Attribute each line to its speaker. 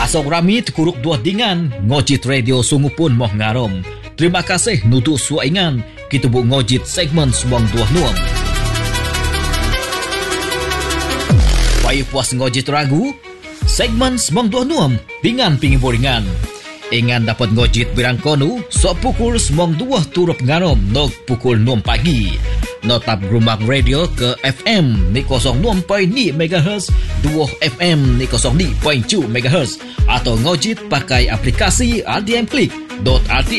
Speaker 1: Pasok rami terkuruk dua dingan, ngojit radio sungguh pun moh ngarom. Terima kasih nutuk suaingan, kita bu ngojit segmen Semong Dua Nuam. Payah puas ngojit ragu, segmen Semong Dua Nuam, dengan pinggir boringan. Ingan dapat ngojit birangkonu, sok pukul Semong Dua turut ngarom, nok pukul 6 pagi. Notap Gerumbang Radio ke FM ni 06.2 MHz, 2 FM ni 02.2 MHz atau ngojit pakai aplikasi RTM Click.RTM